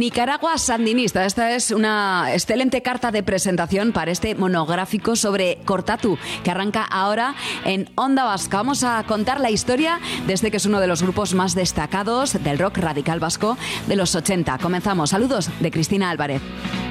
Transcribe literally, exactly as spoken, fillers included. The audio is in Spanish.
Nicaragua sandinista. Esta es una excelente carta de presentación para este monográfico sobre Cortatu, que arranca ahora en Onda Vasca. Vamos a contar la historia de este que es uno de los grupos más destacados del rock radical vasco de los ochenta. Comenzamos. Saludos de Cristina Álvarez.